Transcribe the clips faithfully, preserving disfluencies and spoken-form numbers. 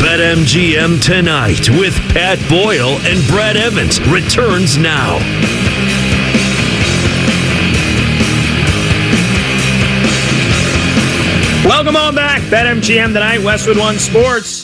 BetMGM Tonight with Pat Boyle and Brad Evans returns now. Welcome on back. BetMGM Tonight, Westwood One Sports.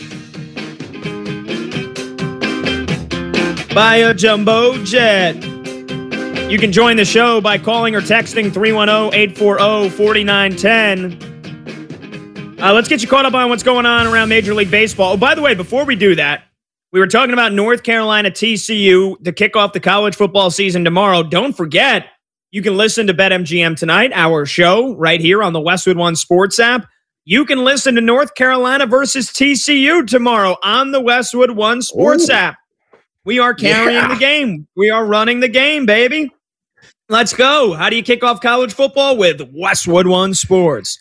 By a jumbo jet. You can join the show by calling or texting three one zero, eight four zero, four nine one zero. Uh, let's get you caught up on what's going on around Major League Baseball. Oh, by the way, before we do that, we were talking about North Carolina T C U to kick off the college football season tomorrow. Don't forget, you can listen to BetMGM Tonight, our show, right here on the Westwood One Sports app. You can listen to North Carolina versus T C U tomorrow on the Westwood One Sports Ooh. app. We are carrying yeah. the game. We are running the game, baby. Let's go. How do you kick off college football? With Westwood One Sports.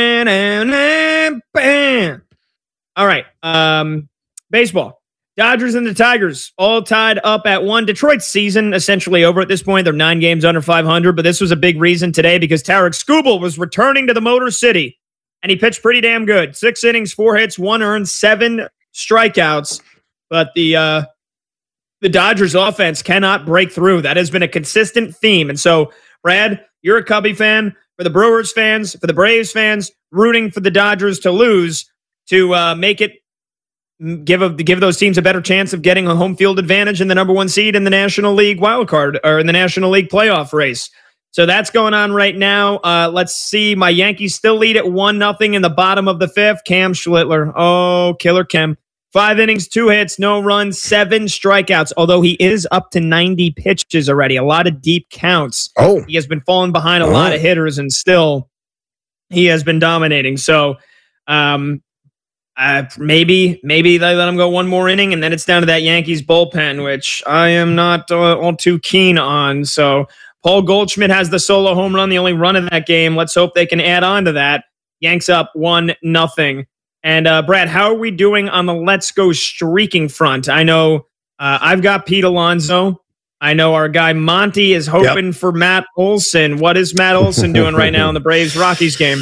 Bam, bam. All right. Um, baseball. Dodgers and the Tigers all tied up at one. Detroit's season essentially over at this point. They're nine games under five hundred, but this was a big reason today because Tarek Skubal was returning to the Motor City, and he pitched pretty damn good. Six innings, four hits, one earned, seven strikeouts. But the uh, the Dodgers offense cannot break through. That has been a consistent theme. And so, Brad, you're a Cubby fan. For the Brewers fans, for the Braves fans, rooting for the Dodgers to lose to uh, make it give a, give those teams a better chance of getting a home field advantage in the number one seed in the National League wildcard or in the National League playoff race. So that's going on right now. Uh, let's see. My Yankees still lead at one nothing in the bottom of the fifth. Cam Schlittler. Oh, killer Cam. Five innings, two hits, no runs, seven strikeouts, although he is up to ninety pitches already. A lot of deep counts. Oh. He has been falling behind a oh. lot of hitters, and still he has been dominating. So um, uh, maybe maybe they let him go one more inning, and then it's down to that Yankees bullpen, which I am not uh, all too keen on. So Paul Goldschmidt has the solo home run, the only run of that game. Let's hope they can add on to that. Yanks up one nothing. And, uh, Brad, how are we doing on the Let's Go streaking front? I know uh, I've got Pete Alonso. I know our guy Monty is hoping yep. for Matt Olson. What is Matt Olson doing right now in the Braves-Rockies game?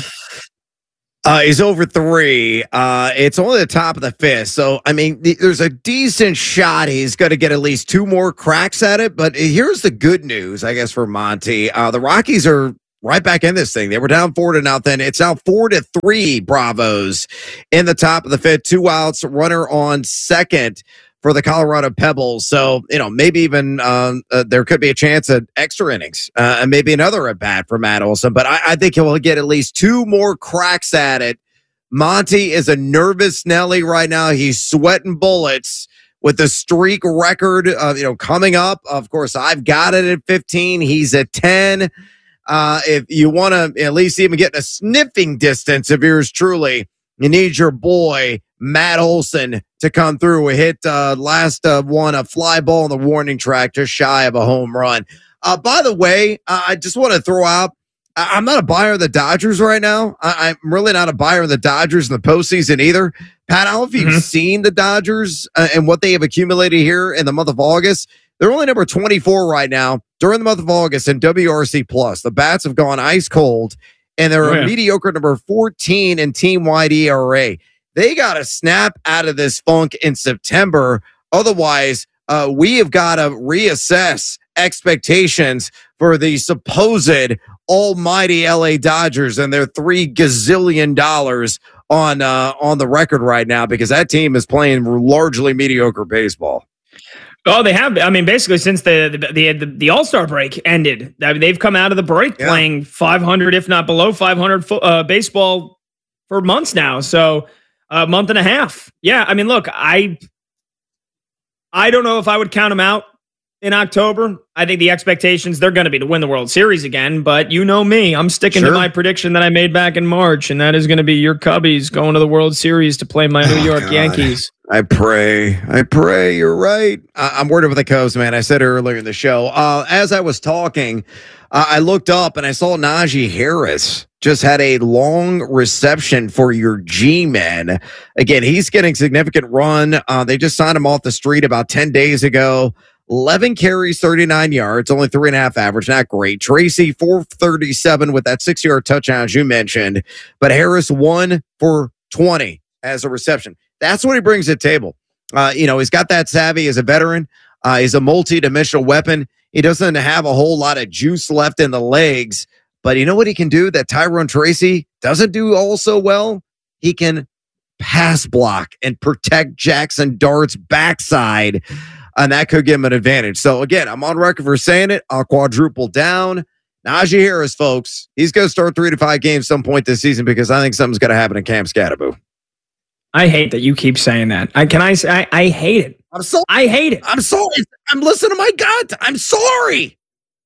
Uh, he's over three. Uh, it's only the top of the fifth. So, I mean, th- there's a decent shot he's going to get at least two more cracks at it. But here's the good news, I guess, for Monty. Uh, the Rockies are right back in this thing. They were down four to nothing. It's now four to three Bravos in the top of the fifth. Two outs, runner on second for the Colorado Pebbles. So, you know, maybe even um, uh, there could be a chance at extra innings uh, and maybe another at bat for Matt Olson. But I, I think he'll get at least two more cracks at it. Monty is a nervous Nelly right now. He's sweating bullets with the streak record, uh, you know, coming up. Of course, I've got it at fifteen. He's at ten. Uh, if you want to at least even get in a sniffing distance of yours truly, you need your boy, Matt Olson, to come through. We hit uh, last uh, one, a fly ball on the warning track, just shy of a home run. Uh, by the way, uh, I just want to throw out, I- I'm not a buyer of the Dodgers right now. I- I'm really not a buyer of the Dodgers in the postseason either. Pat, I don't know if you've mm-hmm. seen the Dodgers uh, and what they have accumulated here in the month of August. They're only number twenty-four right now during the month of August in W R C plus. The bats have gone ice cold, and they're oh, yeah. a mediocre number fourteen in team-wide E R A. They got to snap out of this funk in September. Otherwise, uh, we have got to reassess expectations for the supposed almighty L A Dodgers and their three gazillion dollars on uh, on the record right now, because that team is playing largely mediocre baseball. Oh, they have. I mean, basically, since the the the, the All-Star break ended, I mean, they've come out of the break yeah. playing five hundred, if not below five hundred fo- uh, baseball for months now. So a month and a half. Yeah, I mean, look, I I don't know if I would count them out in October. I think the expectations, they're going to be to win the World Series again. But you know me, I'm sticking sure. to my prediction that I made back in March, and that is going to be your Cubbies going to the World Series to play my New York oh, Yankees. I pray. I pray. You're right. I- I'm worried with the Cubs, man. I said earlier in the show. Uh, as I was talking, uh, I looked up and I saw Najee Harris just had a long reception for your G-Men. Again, he's getting significant run. Uh, they just signed him off the street about ten days ago. eleven carries, thirty-nine yards, only three and a half average. Not great. Tracy, four thirty-seven with that six-yard touchdown, as you mentioned. But Harris, one for twenty as a reception. That's what he brings to the table. Uh, you know, he's got that savvy as a veteran. Uh, he's a multi-dimensional weapon. He doesn't have a whole lot of juice left in the legs, but you know what he can do that Tyrone Tracy doesn't do all so well? He can pass block and protect Jackson Dart's backside, and that could give him an advantage. So again, I'm on record for saying it. I'll quadruple down. Najee Harris, folks, he's going to start three to five games some point this season because I think something's going to happen to Cam Scatterboo. I hate that you keep saying that. I can I say I, I hate it. I'm sorry. I hate it. I'm sorry. I'm listening to my gut. I'm sorry.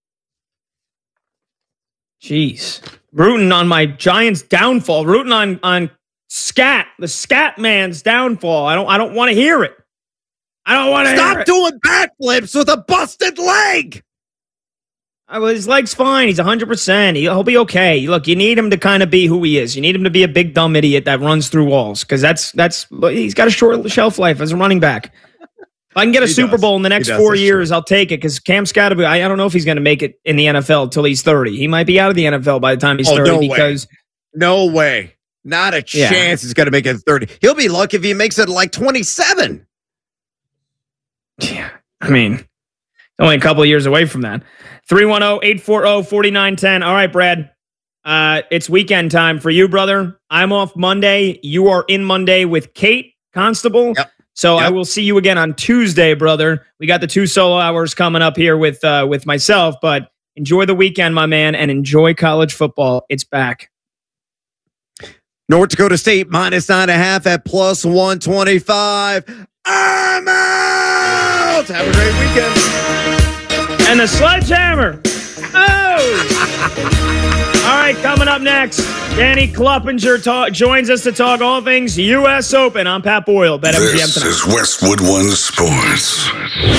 Jeez. Rooting on my Giants' downfall. Rooting on on Scat, the Scat Man's downfall. I don't I don't want to hear it. I don't want to hear it. Stop doing backflips with a busted leg. Well, his leg's fine. He's one hundred percent. He'll be okay. Look, you need him to kind of be who he is. You need him to be a big, dumb idiot that runs through walls because that's, that's, he's got a short shelf life as a running back. If I can get a he Super does. Bowl in the next four years, true. I'll take it because Cam Scatterboo, I, I don't know if he's going to make it in the N F L until he's thirty. He might be out of the N F L by the time he's oh, thirty no because. Way. No way. Not a yeah. chance he's going to make it thirty. He'll be lucky if he makes it like twenty-seven. Yeah. I mean, only a couple of years away from that. three one zero, eight four zero, four nine one zero. All right, Brad. Uh, it's weekend time for you, brother. I'm off Monday. You are in Monday with Kate Constable. Yep. So yep. I will see you again on Tuesday, brother. We got the two solo hours coming up here with uh, with myself, but enjoy the weekend, my man, and enjoy college football. It's back. North Dakota State minus nine and a half at plus one twenty-five. I'm out. Have a great weekend. And the sledgehammer. Oh! All right, coming up next, Danny Kluppinger talk, joins us to talk all things U S Open. I'm Pat Boyle. Bet this is Westwood One Sports.